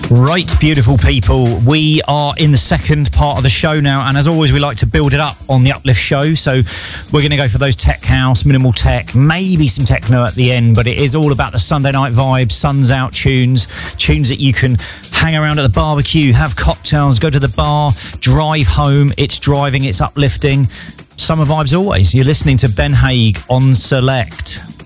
Right, beautiful people, we are in the second part of the show now, and as always we like to build it up on the Uplift show, so we're going to go for those tech house, minimal tech, maybe some techno at the end, but it is all about the Sunday night vibe, sun's out tunes that you can hang around at the barbecue, have cocktails, go to the bar, drive home. It's driving, it's uplifting, summer vibes always. You're listening to Ben Haig on Select.